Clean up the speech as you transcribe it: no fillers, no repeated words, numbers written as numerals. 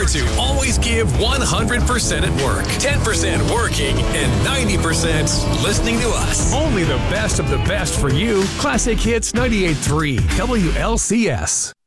to always give 100% at work, 10% working, and 90% listening to us. Only the best of the best for you. Classic Hits 98.3 WLCS.